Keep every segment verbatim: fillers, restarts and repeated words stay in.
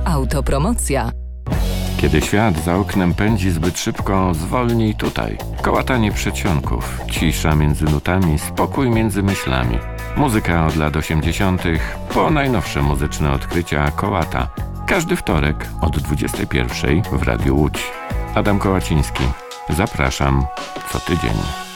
Autopromocja. Kiedy świat za oknem pędzi zbyt szybko, zwolnij tutaj. Kołatanie przedsionków, cisza między nutami, spokój między myślami. Muzyka od lat osiemdziesiątych po najnowsze muzyczne odkrycia Kołata. Każdy wtorek od dwudziestej pierwszej w Radiu Łódź. Adam Kołaciński. Zapraszam co tydzień.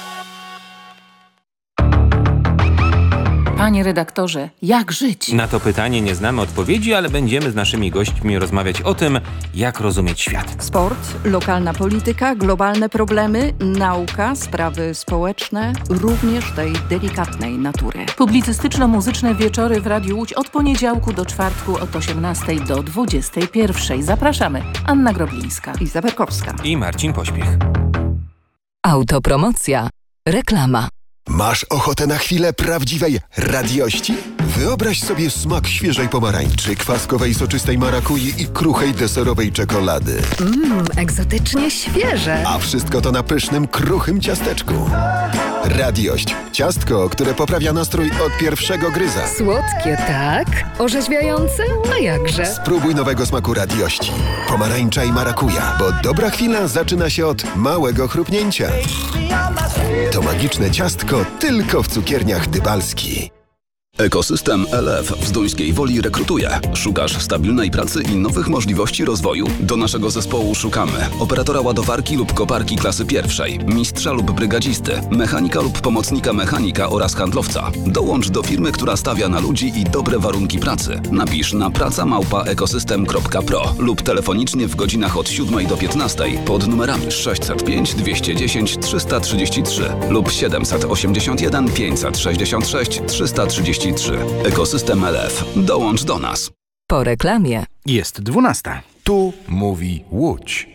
Panie redaktorze, jak żyć? Na to pytanie nie znamy odpowiedzi, ale będziemy z naszymi gośćmi rozmawiać o tym, jak rozumieć świat. Sport, lokalna polityka, globalne problemy, nauka, sprawy społeczne, również tej delikatnej natury. Publicystyczno-muzyczne wieczory w Radiu Łódź od poniedziałku do czwartku od osiemnastej do dwudziestej pierwszej. Zapraszamy. Anna Groblińska. Iza Berkowska. I Marcin Pośpiech. Autopromocja. Reklama. Masz ochotę na chwilę prawdziwej radiości? Wyobraź sobie smak świeżej pomarańczy, kwaskowej soczystej marakui i kruchej deserowej czekolady. Mmm, egzotycznie świeże. A wszystko to na pysznym, kruchym ciasteczku. Radiość. Ciastko, które poprawia nastrój od pierwszego gryza. Słodkie, tak? Orzeźwiające? A jakże? Spróbuj nowego smaku radiości. Pomarańcza i marakuja, bo dobra chwila zaczyna się od małego chrupnięcia. To magiczne ciastko tylko w cukierniach Dybalski. Ekosystem L F w Zduńskiej Woli rekrutuje. Szukasz stabilnej pracy i nowych możliwości rozwoju? Do naszego zespołu szukamy operatora ładowarki lub koparki klasy pierwszej, mistrza lub brygadzisty, mechanika lub pomocnika mechanika oraz handlowca. Dołącz do firmy, która stawia na ludzi i dobre warunki pracy. Napisz na praca małpa ekosystem kropka pro lub telefonicznie w godzinach od siódmej do piętnastej pod numerami sześćset pięć dwieście dziesięć trzysta trzydzieści trzy lub siedemset osiemdziesiąt jeden pięćset sześćdziesiąt sześć trzysta trzydzieści trzy. Ekosystem L F. Dołącz do nas. Po reklamie. Jest dwunasta. Tu mówi Łódź.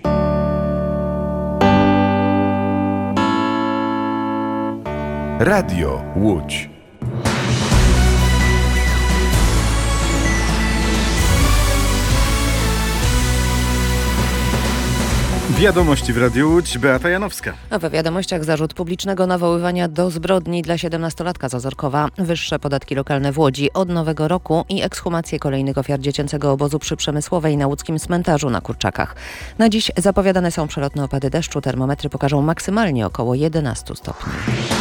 Radio Łódź. Wiadomości w Radiu Łódź, Beata Janowska. A we wiadomościach zarzut publicznego nawoływania do zbrodni dla siedemnastolatka z Ozorkowa, wyższe podatki lokalne w Łodzi od nowego roku i ekshumację kolejnych ofiar dziecięcego obozu przy Przemysłowej na łódzkim cmentarzu na Kurczakach. Na dziś zapowiadane są przelotne opady deszczu, termometry pokażą maksymalnie około jedenaście stopni.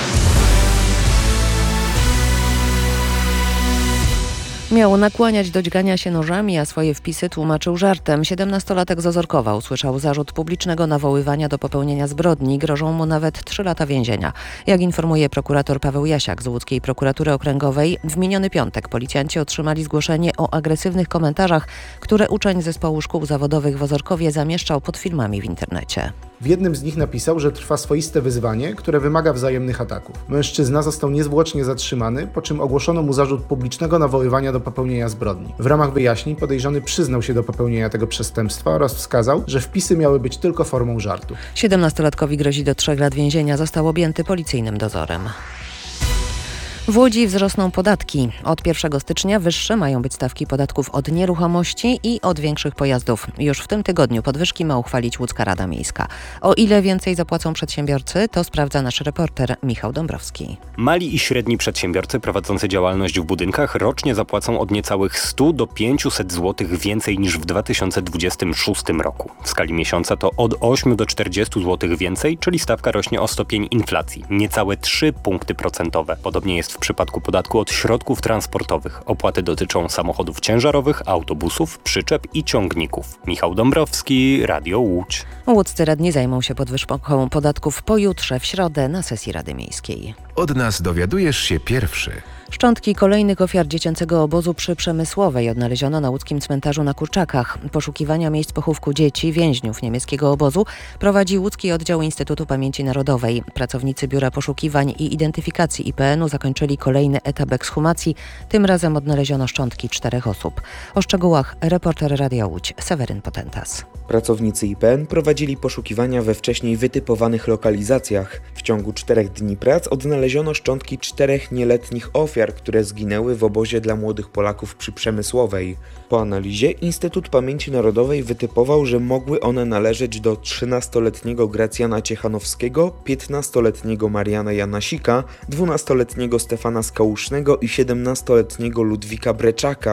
Miał nakłaniać do dźgania się nożami, a swoje wpisy tłumaczył żartem. siedemnastolatek z Ozorkowa usłyszał zarzut publicznego nawoływania do popełnienia zbrodni. Grożą mu nawet trzy lata więzienia. Jak informuje prokurator Paweł Jasiak z Łódzkiej Prokuratury Okręgowej, w miniony piątek policjanci otrzymali zgłoszenie o agresywnych komentarzach, które uczeń zespołu szkół zawodowych w Ozorkowie zamieszczał pod filmami w internecie. W jednym z nich napisał, że trwa swoiste wyzwanie, które wymaga wzajemnych ataków. Mężczyzna został niezwłocznie zatrzymany, po czym ogłoszono mu zarzut publicznego nawoływania do popełnienia zbrodni. W ramach wyjaśnień podejrzany przyznał się do popełnienia tego przestępstwa oraz wskazał, że wpisy miały być tylko formą żartu. siedemnastolatkowi grozi do trzech lat więzienia, został objęty policyjnym dozorem. W Łodzi wzrosną podatki. Od pierwszego stycznia wyższe mają być stawki podatków od nieruchomości i od większych pojazdów. Już w tym tygodniu podwyżki ma uchwalić Łódzka Rada Miejska. O ile więcej zapłacą przedsiębiorcy, to sprawdza nasz reporter Michał Dąbrowski. Mali i średni przedsiębiorcy prowadzący działalność w budynkach rocznie zapłacą od niecałych stu do pięciuset złotych więcej niż w dwa tysiące dwudziestym szóstym roku. W skali miesiąca to od ośmiu do czterdziestu złotych więcej, czyli stawka rośnie o stopień inflacji. Niecałe trzy punkty procentowe. Podobnie jest w W przypadku podatku od środków transportowych. Opłaty dotyczą samochodów ciężarowych, autobusów, przyczep i ciągników. Michał Dąbrowski, Radio Łódź. Łódzcy radni zajmą się podwyżką podatków pojutrze w środę na sesji Rady Miejskiej. Od nas dowiadujesz się pierwszy. Szczątki kolejnych ofiar dziecięcego obozu przy Przemysłowej odnaleziono na łódzkim cmentarzu na Kurczakach. Poszukiwania miejsc pochówku dzieci, więźniów niemieckiego obozu prowadzi Łódzki Oddział Instytutu Pamięci Narodowej. Pracownicy Biura Poszukiwań i Identyfikacji I P N u zakończyli kolejny etap ekshumacji. Tym razem odnaleziono szczątki czterech osób. O szczegółach reporter Radia Łódź Seweryn Potentas. Pracownicy I P N prowadzili poszukiwania we wcześniej wytypowanych lokalizacjach. W ciągu czterech dni prac odnaleziono szczątki czterech nieletnich ofiar, które zginęły w obozie dla młodych Polaków przy Przemysłowej. Po analizie Instytut Pamięci Narodowej wytypował, że mogły one należeć do trzynastoletniego Gracjana Ciechanowskiego, piętnastoletniego Mariana Janasika, dwunastoletniego Stefana Skałusznego i siedemnastoletniego Ludwika Breczaka.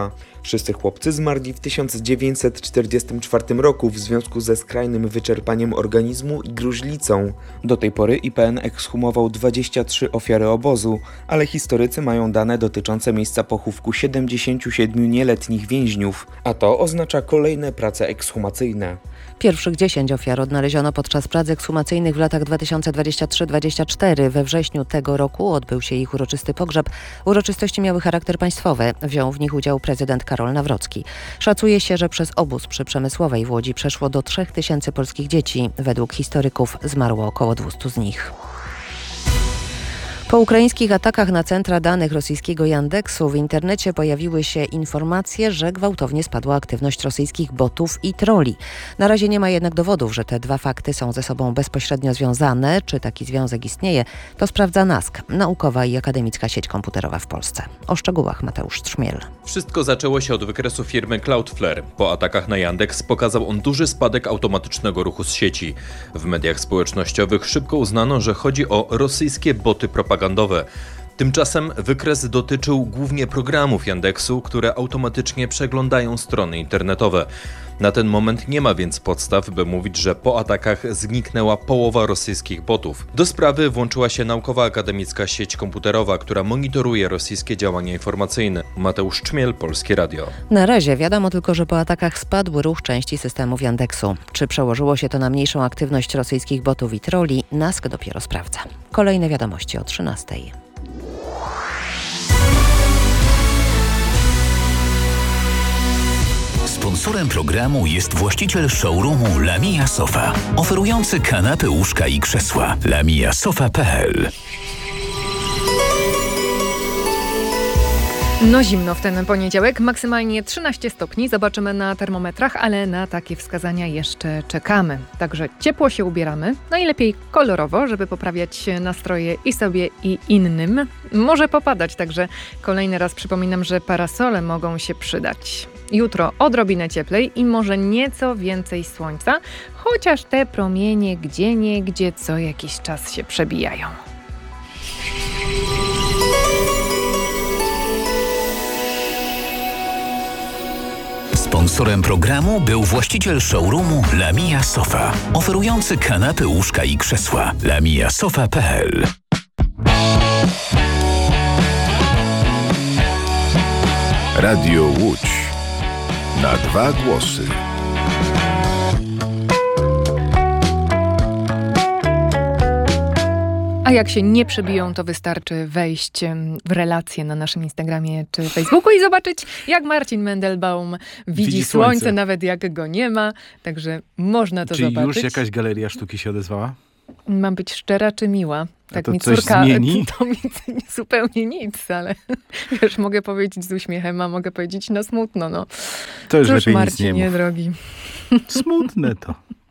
Wszyscy chłopcy zmarli w tysiąc dziewięćset czterdziestym czwartym roku w związku ze skrajnym wyczerpaniem organizmu i gruźlicą. Do tej pory I P N ekshumował dwadzieścia trzy ofiary obozu, ale historycy mają dane dotyczące miejsca pochówku siedemdziesięciu siedmiu nieletnich więźniów, a to oznacza kolejne prace ekshumacyjne. Pierwszych dziesięć ofiar odnaleziono podczas prac ekshumacyjnych w latach dwa tysiące dwudziestym trzecim do dwudziestego czwartego. We wrześniu tego roku odbył się ich uroczysty pogrzeb. Uroczystości miały charakter państwowy. Wziął w nich udział prezydent Karol Nawrocki. Szacuje się, że przez obóz przy Przemysłowej w Łodzi przeszło do trzech tysięcy polskich dzieci. Według historyków zmarło około dwieście z nich. Po ukraińskich atakach na centra danych rosyjskiego Yandeksu w internecie pojawiły się informacje, że gwałtownie spadła aktywność rosyjskich botów i trolli. Na razie nie ma jednak dowodów, że te dwa fakty są ze sobą bezpośrednio związane. Czy taki związek istnieje, to sprawdza NASK, naukowa i akademicka sieć komputerowa w Polsce. O szczegółach Mateusz Trzmiel. Wszystko zaczęło się od wykresu firmy Cloudflare. Po atakach na Yandex pokazał on duży spadek automatycznego ruchu z sieci. W mediach społecznościowych szybko uznano, że chodzi o rosyjskie boty propagandowe. Tymczasem wykres dotyczył głównie programów Yandeksu, które automatycznie przeglądają strony internetowe. Na ten moment nie ma więc podstaw, by mówić, że po atakach zniknęła połowa rosyjskich botów. Do sprawy włączyła się naukowa akademicka sieć komputerowa, która monitoruje rosyjskie działania informacyjne. Mateusz Czmiel, Polskie Radio. Na razie wiadomo tylko, że po atakach spadł ruch części systemów Yandeksu. Czy przełożyło się to na mniejszą aktywność rosyjskich botów i trolli? NASK dopiero sprawdza. Kolejne wiadomości o trzynastej. Sponsorem programu jest właściciel showroomu Lamia Sofa, oferujący kanapy, łóżka i krzesła. lamia sofa kropka p l. No zimno w ten poniedziałek, maksymalnie trzynaście stopni, zobaczymy na termometrach, ale na takie wskazania jeszcze czekamy. Także ciepło się ubieramy, najlepiej kolorowo, żeby poprawiać nastroje i sobie i innym. Może popadać, także kolejny raz przypominam, że parasole mogą się przydać. Jutro odrobinę cieplej i może nieco więcej słońca, chociaż te promienie gdzieniegdzie co jakiś czas się przebijają. Sponsorem programu był właściciel showroomu Lamia Sofa, oferujący kanapy, łóżka i krzesła. lamia sofa kropka p l. Radio Łódź. Na dwa głosy. A jak się nie przebiją, to wystarczy wejść w relacje na naszym Instagramie czy Facebooku i zobaczyć, jak Marcin Mendelbaum widzi, widzi słońce, słońce, nawet jak go nie ma. Także można to Czyli zobaczyć. Czy już jakaś galeria sztuki się odezwała? Mam być szczera czy miła? Tak to mi coś córka, zmieni? To mi zupełnie nic, ale wiesz, mogę powiedzieć z uśmiechem, a mogę powiedzieć na smutno. No. To już Cóż, lepiej Marcinie, nic nie mów. drogi. Smutne to.